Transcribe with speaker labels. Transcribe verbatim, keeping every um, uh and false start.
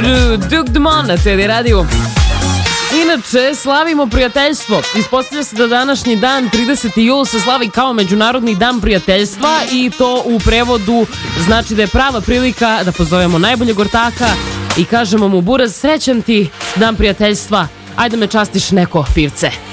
Speaker 1: Duke Dumont na Teddy Radio. Inače, slavimo prijateljstvo. Ispostavlja se da današnji dan, trideseti jul, se slavi kao Međunarodni dan prijateljstva i to u prevodu znači da je prava prilika da pozovemo najboljeg ortaka i kažemo mu: Buraz, srećan ti dan prijateljstva, ajde me častiš neko pivce.